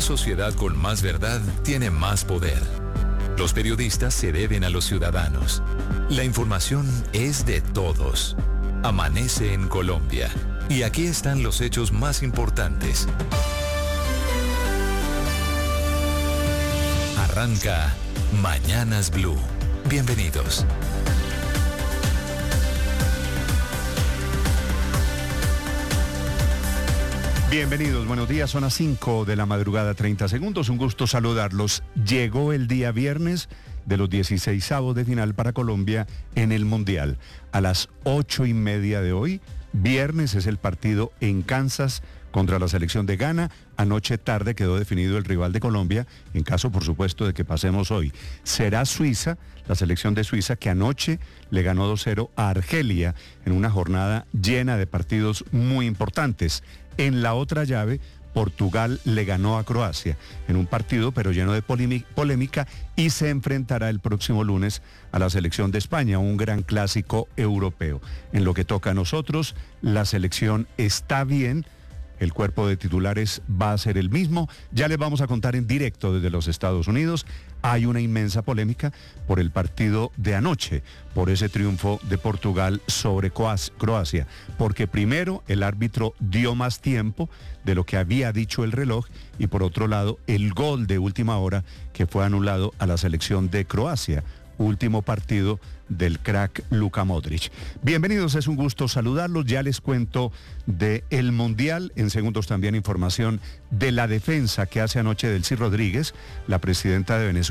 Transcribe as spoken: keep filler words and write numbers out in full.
sociedad con más verdad tiene más poder. Los periodistas se deben a los ciudadanos. La información es de todos. Amanece en Colombia. Y aquí están los hechos más importantes. Arranca Mañanas Blue. Bienvenidos. Bienvenidos, buenos días, son las cinco de la madrugada, treinta segundos, un gusto saludarlos. Llegó el día viernes de los dieciseisavos de final para Colombia en el Mundial. A las ocho y media de hoy, viernes, es el partido en Kansas contra la selección de Ghana. Anoche tarde quedó definido el rival de Colombia, en caso, por supuesto, de que pasemos hoy. Será Suiza, la selección de Suiza, que anoche le ganó dos cero a Argelia en una jornada llena de partidos muy importantes. En la otra llave, Portugal le ganó a Croacia en un partido pero lleno de polémica y se enfrentará el próximo lunes a la selección de España, un gran clásico europeo. En lo que toca a nosotros, la selección está bien. El cuerpo de titulares va a ser el mismo. Ya les vamos a contar en directo desde los Estados Unidos. Hay una inmensa polémica por el partido de anoche, por ese triunfo de Portugal sobre Croacia, porque primero el árbitro dio más tiempo de lo que había dicho el reloj y por otro lado el gol de última hora que fue anulado a la selección de Croacia. Último partido del crack Luka Modric. Bienvenidos, es un gusto saludarlos. Ya les cuento del Mundial. En segundos también información de la defensa que hace anoche Delcy Rodríguez, la presidenta de Venezuela.